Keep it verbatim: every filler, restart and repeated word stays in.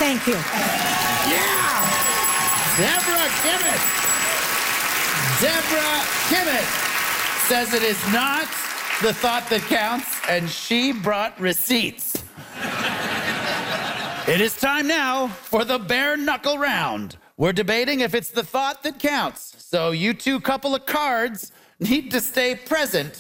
Thank you. Yeah! Deborah Kimmett. Deborah Kimmett says it is not the thought that counts, and she brought receipts. It is time now for the bare knuckle round. We're debating if it's the thought that counts. So you two couple of cards need to stay present